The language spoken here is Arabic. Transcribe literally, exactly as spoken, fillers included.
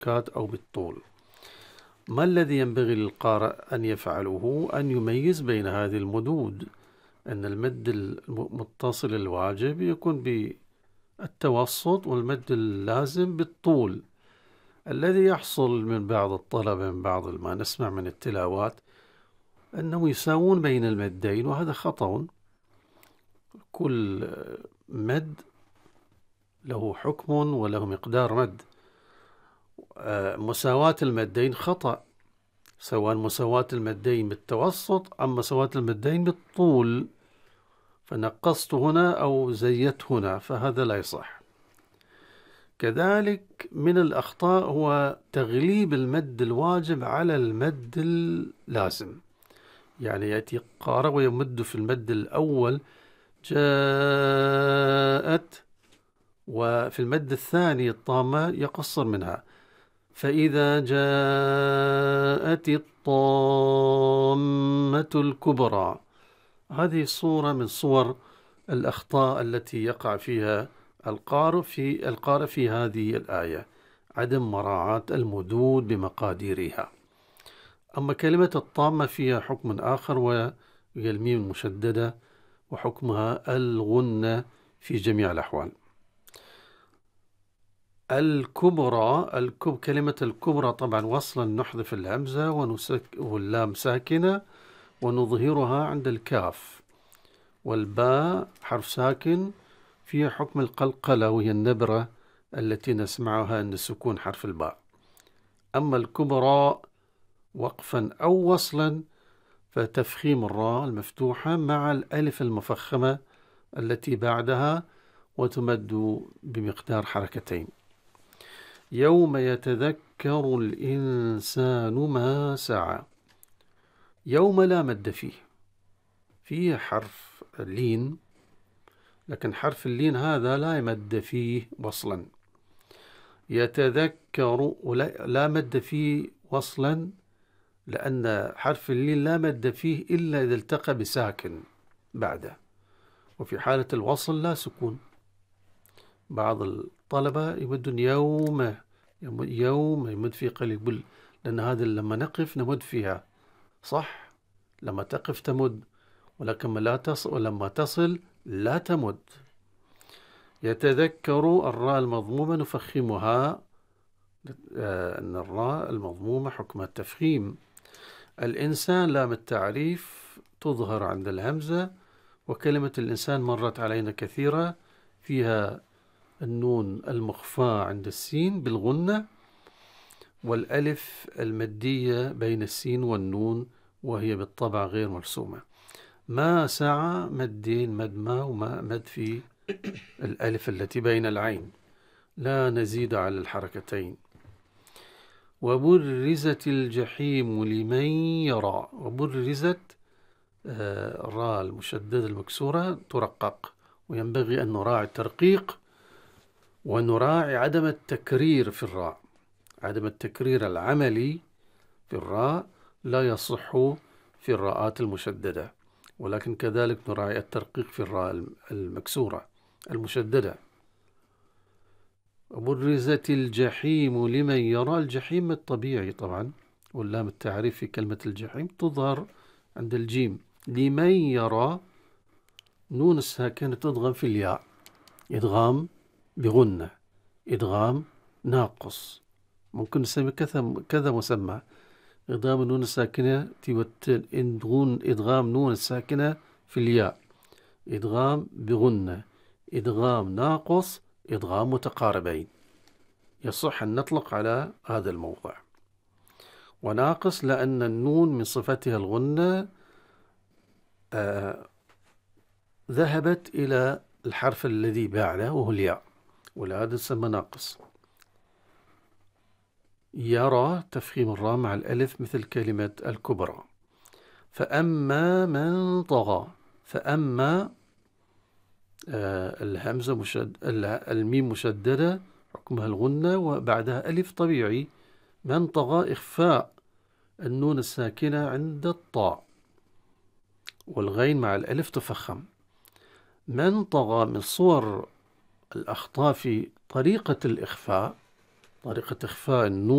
بالسكات أو بالطول. ما الذي ينبغي للقارئ أن يفعله؟ أن يميز بين هذه المدود، أن المد المتصل الواجب يكون بالتوسط والمد اللازم بالطول. الذي يحصل من بعض الطلبة، من بعض ما نسمع من التلاوات، أنهم يساوون بين المدين، وهذا خطأ. كل مد له حكم وله مقدار مد. مساواة المدين خطأ، سواء مساواة المدين بالتوسط أم مساواة المدين بالطول، فنقصت هنا أو زيدت هنا، فهذا لا يصح. كذلك من الأخطاء هو تغليب المد الواجب على المد اللازم. يعني يأتي قارئ ويمد في المد الأول جاءت، وفي المد الثاني الطامة يقصر منها، فإذا جاءت الطامة الكبرى. هذه صورة من صور الأخطاء التي يقع فيها القارئ في القارئ في هذه الآية، عدم مراعاة المدود بمقاديرها. أما كلمة الطامة فيها حكم آخر، وهي الميم المشددة، وحكمها الغنة في جميع الأحوال. الكبرى، الكب كلمة الكبرى طبعا وصلا نحذف الهمزة ونسك واللام ساكنة ونظهرها عند الكاف، والباء حرف ساكن فيها حكم القلقلة، وهي النبرة التي نسمعها عند سكون حرف الباء. أما الكبرى وقفا أو وصلا فتفخيم الراء المفتوحة مع الألف المفخمة التي بعدها، وتمد بمقدار حركتين. يوم يتذكر الإنسان ما سعى. يوم لا مد فيه، فيه حرف اللين، لكن حرف اللين هذا لا يمد فيه وصلا. يتذكر ولا لا مد فيه وصلا، لأن حرف اللين لا مد فيه إلا إذا التقى بساكن بعده، وفي حالة الوصل لا سكون. بعض الطلبة يمدون يوم يوم يمد فيه قليل، لأن هذا لما نقف نمد فيها صح، لما تقف تمد، ولكن لا تصل، ولما تصل لا تمد. يتذكر الراء المضمومة نفخمها، أن الراء المضمومة حكم التفخيم. الإنسان لام التعريف تظهر عند الهمزة، وكلمة الإنسان مرت علينا كثيرة، فيها النون المخفاة عند السين بالغنة، والألف المدية بين السين والنون وهي بالطبع غير مرسومة. ما سعى مدين، مد ما وما مد في الألف التي بين العين، لا نزيد على الحركتين. وبرزت الجحيم لمن يرى. وبرزت آه الراء المشددة المكسورة ترقق، وينبغي أن نراعي الترقيق ونراعي عدم التكرير في الراء. عدم التكرير العملي في الراء لا يصح في الراءات المشددة، ولكن كذلك نراعي الترقيق في الراء المكسورة المشددة. برزت الجحيم لمن يرى. الجحيم الطبيعي طبعا، واللام التعريف في كلمة الجحيم تظهر عند الجيم. لمن يرى نون الساكنة تضغم في الياء، إدغام بغنة، إدغام ناقص، ممكن نسمي كذا كذا مسمى. إدغام النون الساكنة تيوتن إدغام نون الساكنة في الياء، إدغام بغنة، إدغام ناقص، إدغام متقاربين. يصح أن نطلق على هذا الموضع. وناقص لأن النون من صفتها الغنة آه ذهبت إلى الحرف الذي بعده وهو الياء، ولهذا تسمى ناقص. يرى تفخيم الراء مع الألف مثل كلمة الكبرى. فأما من طغى. فأما آه الهمزة مشد الميم مشددة حكمها الغنة وبعدها ألف طبيعي. من طغى إخفاء النون الساكنة عند الطاء، والغين مع الألف تفخم. من طغى من صور الأخطاء في طريقة الإخفاء طريقة إخفاء النون